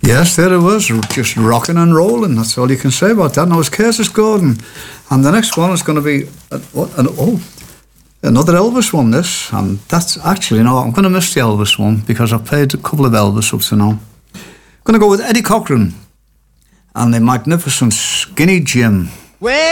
Yes, there it was, just rocking and rolling. That's all you can say about that. Now it's Curtis Gordon, and the next one is going to be another Elvis one. This, and that's actually I'm going to miss the Elvis one because I've played a couple of Elvis up to now. I'm going to go with Eddie Cochran and the magnificent Skinny Jim.